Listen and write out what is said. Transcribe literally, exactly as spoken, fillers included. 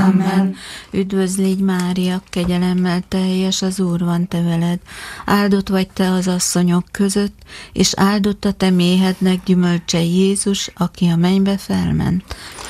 Amen. Üdvözl légy Mária, kegyelemmel teljes, az Úr van te veled. Áldott vagy te az asszonyok között, és áldott a te méhednek gyümölcse Jézus, aki a mennybe felment.